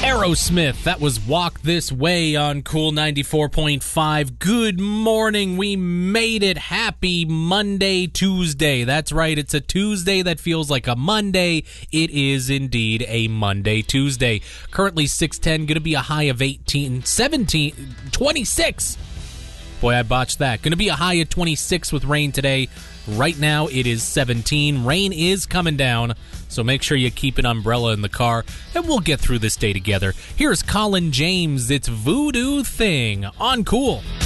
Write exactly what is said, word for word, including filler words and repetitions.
Aerosmith, that was Walk This Way on Cool ninety-four point five. Good morning, we made it. Happy Monday, Tuesday. That's right, it's a Tuesday that feels like a Monday. It is indeed a Monday, Tuesday. Currently six ten, going to be a high of eighteen, seventeen, twenty-six. Boy, I botched that. Going to be a high of twenty-six with rain today. Right now, it is seventeen. Rain is coming down, so make sure you keep an umbrella in the car, and we'll get through this day together. Here's Colin James. It's Voodoo Thing on Cool.